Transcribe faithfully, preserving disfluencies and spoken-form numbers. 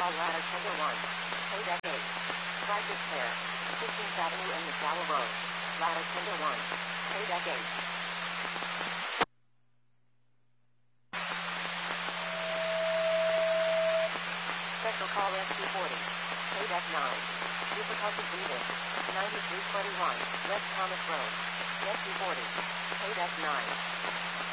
call ladder tender one. Pay deck eight. Private pair. fifteenth Avenue and McDowell Road. Ladder tender one. Pay deck eight. Special call S two forty. Pay deck nine. Difficulty breathing. ninety-three twenty-one. West Thomas Road. S two forty. Pay deck nine.